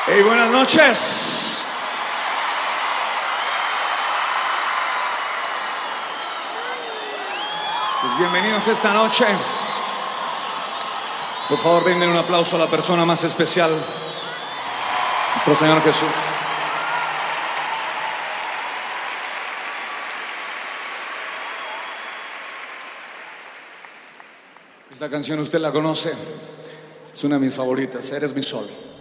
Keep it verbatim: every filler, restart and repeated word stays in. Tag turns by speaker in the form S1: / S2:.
S1: Hey, buenas noches. Pues bienvenidos esta noche. Por favor, brinden un aplauso a la persona más especial, nuestro Señor Jesús. Esta canción usted la conoce, es una de mis favoritas, Eres mi sol.